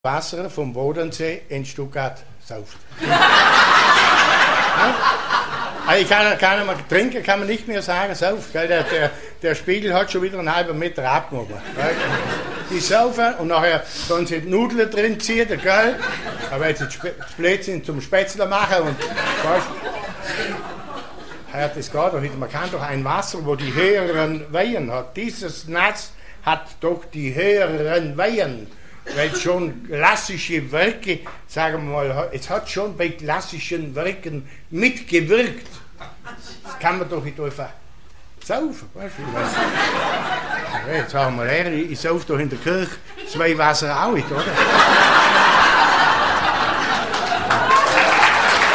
Wasser vom Bodensee in Stuttgart sauft. Also kann man trinken, kann man nicht mehr sagen, sauft. Gell? Der Spiegel hat schon wieder einen halben Meter abgenommen. Gell? Die saufen und nachher können sie die Nudeln drin ziehen, gell? Aber jetzt das Blödsinn zum Spätzle machen und weißt, das geht doch nicht. Man kann doch ein Wasser, wo die höheren Wehen hat. Dieses Nass hat doch die höheren Wehen. Weil schon klassische Werke, sagen wir mal, es hat schon bei klassischen Werken mitgewirkt. Das kann man doch nicht einfach saufen. Weißt du? Jetzt haben wir her, ich sauf doch in der Kirche 2 Wasser auch nicht, oder?